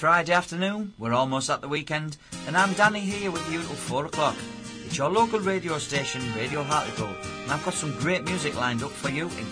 Friday afternoon, we're almost at the weekend, and I'm Danny here with you until 4 o'clock. It's your local radio station, Radio Hartlepool, and I've got some great music lined up for you,